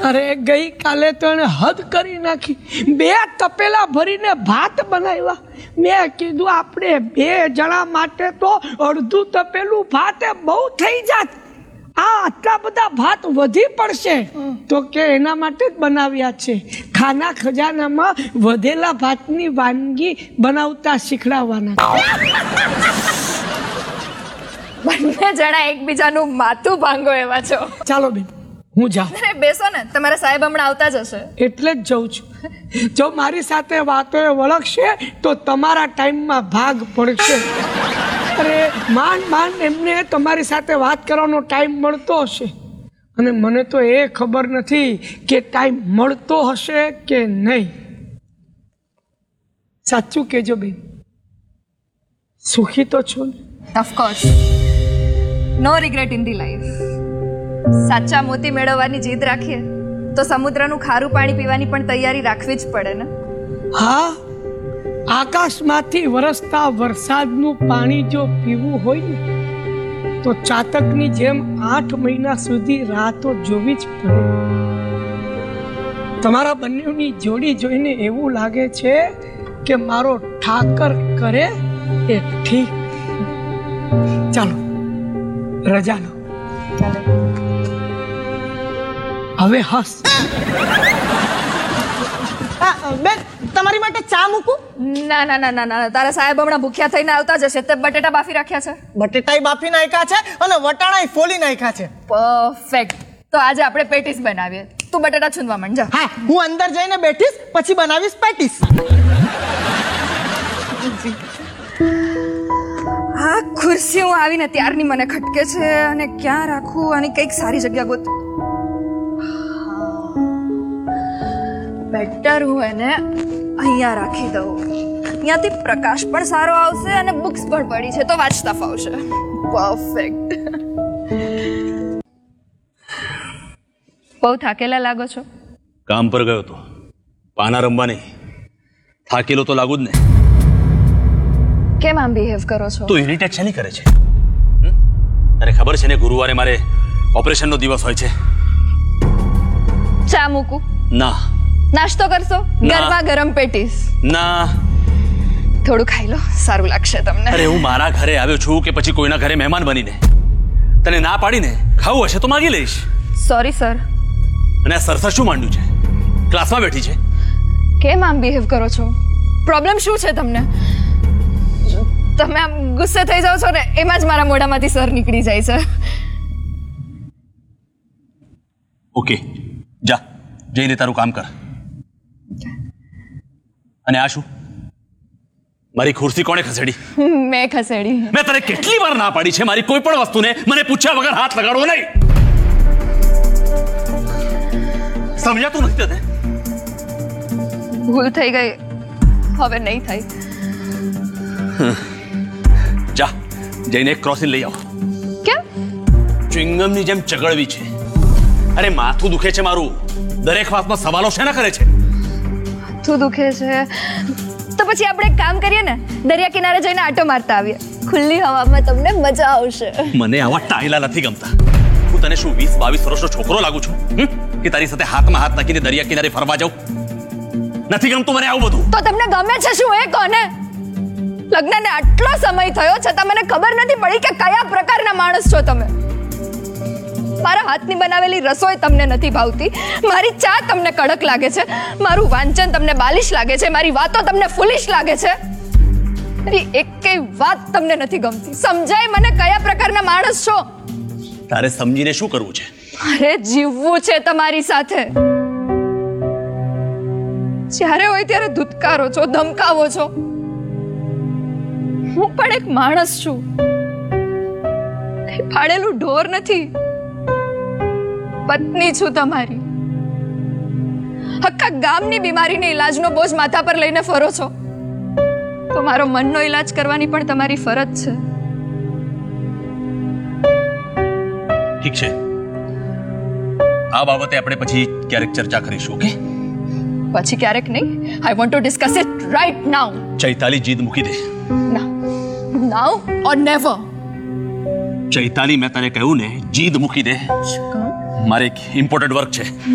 અરે ગઈકાલે તો એને હદ કરી નાખી. 2 તપેલા ભરીને ભાત બનાવ્યા. મેં કીધું આપણે 2 જણા માટે તો અડધું તપેલું ભાત બહુ થઈ જાત. આટલા બધા ભાત વધી પડશે તો કે એના માટે જ બનાવ્યા છે. ખાના ખજાનામાં વધેલા ભાતની વાનગી બનાવતા શીખડાવવાના. બંને જણા એકબીજાનું માથું ભાંગો એવા છો. ચાલો બેન, હું જાઉં. અરે બેસો ને, તમારા સાહેબ હમણાં આવતા જ હશે. એટલે જ જઉં છું. જો મારી સાથે વાતો વળગશે તો તમારા ટાઈમમાં ભાગ પડશે. અરે માંડ એમને તમારી સાથે વાત કરવાનો ટાઈમ મળતો હશે, અને મને તો એ ખબર નથી કે ટાઈમ મળતો હશે કે નહીં. સાચું કહેજો બેન, સુખી તો છો ને? Of course, no regret in the life. સાચા મોતી મેળવવાની જીદ રાખીએ તો સમુદ્રનું ખારું પાણી પીવાની પણ તૈયારી રાખવી જ પડે ને. હા, આકાશમાંથી વરસતા વરસાદનું પાણી જો પીવું હોય ને તો ચાતકની જેમ 8 મહિના સુધી રાહ તો જોવી જ પડે. તમારા બંનેની જોડી જોઈને એવું લાગે છે કે મારો ઠાકર કરે એ ઠીક. ચાલો રજા લો. હવે હસ. બેન, તમારી માટે ચા મૂકું? ના ના ના ના ના, તારા સાહેબ હમણાં ભૂખ્યા થઈને આવતા જશે. તે બટેટા બાફી રાખ્યા છે. બટેટાઈ બાફી નાખ્યા છે અને વટાણાઈ ફોલી નાખ્યા છે. પરફેક્ટ. તો આજે આપણે પેટીસ બનાવીએ. તું બટેટા છૂંદવા માંડ જા. હા, હું અંદર જઈને બેઠીશ, પછી બનાવીશ પેટીસ. આ ખુરશી હું આવીને ત્યારની મને ખટકે છે, અને ક્યાં રાખું અને કઈક સારી જગ્યા ગોત. બેટર હું એને અહીંયા રાખી દઉં. અહીંયાથી પ્રકાશ પણ સારો આવશે અને બુક્સ પણ પડી છે તો વાંચતા ફાવશે. પરફેક્ટ. બહુ થાકેલા લાગો છો. કામ પર ગયો તો, પાના રમવા નહીં. થાકેલો તો લાગુ જ ને. કેમ આમ બિહેવ કરો છો? તું ઇરિટેટ છે નહીં કરે છે? અરે ખબર છે ને, ગુરુવારે મારે ઓપરેશનનો દિવસ હોય છે. ચા મૂકું? ના. નાસ્તો કરશો? ગરમા ગરમ પેટીસ. ના. થોડું ખાઈ લો, સારું લાગશે તમને. અરે હું મારા ઘરે આવ્યો છું કે પછી કોઈના ઘરે મહેમાન બનીને? તને ના પાડીને ખાવું હશે તો માગી લઈશ. Sorry sir. અને આ સરસર શું માંડ્યું છે? ક્લાસમાં બેઠી છે. કેમ આમ બિહેવ કરો છો? પ્રોબ્લેમ શું છે તમને? તમે આમ ગુસ્સે થઈ જાઓ છો ને, એમાં જ મારા મોઢામાંથી સર નીકળી જાય છે. ઓકે, જા જઈને તારું કામ કર. અને આ શું? મારી ખુરશી કોણે ખસેડી? મેં ખસેડી. મેં તને કેટલી વાર ના પાડી છે મારી કોઈ પણ વસ્તુને મને પૂછ્યા વગર હાથ લગાડવો નહીં. સમજાતું નથી તને? ભૂલ થઈ ગઈ, હવે નહીં થાય. જા જઈને એક ક્રોસિન લઈ આવો. કેમ? ચ્યુઇંગમની જેમ ચગળવી છે. અરે માથું દુખે છે મારું. દરેક વાતમાં સવાલો શેના કરે છે? માથું દુખે છે તો પછી આપણે એક કામ કરીએ ને, દરિયા કિનારે જઈને આંટો મારતા આવીએ. ખુલ્લી હવામાં તમને મજા આવશે. મને આવા ટાયલા નથી ગમતા. હું તને શું 20-22 વર્ષનો છોકરો લાગુ છું કે તારી સાથે હાથમાં હાથ નાખીને દરિયા કિનારે ફરવા જાઉં? નથી ગમતું મને આવું બધું. તો તમને ગમે છે શું એ કોને? લગ્નને આટલો સમય થયો છતાં મને ખબર નથી પડી કે કયા પ્રકારના માણસ છો તમે. મારા હાથની બનાવેલી રસોઈ તમને નથી ભાવતી, મારી ચા તમને કડક લાગે છે, મારું વાંચન તમને બાલિશ લાગે છે, મારી વાતો તમને ફૂલિશ લાગે છે. મારી એકેય વાત તમને નથી ગમતી. સમજાય મને કયા પ્રકારના માણસ છો? તારે સમજીને શું કરવું છે? અરે જીવવું છે તમારી સાથે. જ્યારે હોય ત્યારે ધુતકારો છો, ધમકાવો છો. હું પણ એક માણસ છું, કઈ પાડેલું ઢોર નથી. પત્ની છું તમારી. આખા ગામની બીમારીને ઈલાજનો બોજ માથા પર લઈને ફરો છો, તો મારો મનનો ઈલાજ કરવાની પણ તમારી ફરજ છે. ઠીક છે, આ બાબતે આપણે પછી ક્યારેક ચર્ચા કરીશું. ઓકે? પછી ક્યારેક નહીં. I want to discuss it right now. Chaitali જીદ મૂકી દે. ના, નાઉ ઓર નેવર. ચૈતાલી, મેં તને કહ્યું ને, જીદ મૂકી દે. મારે એક ઇમ્પોર્ટન્ટ વર્ક છે.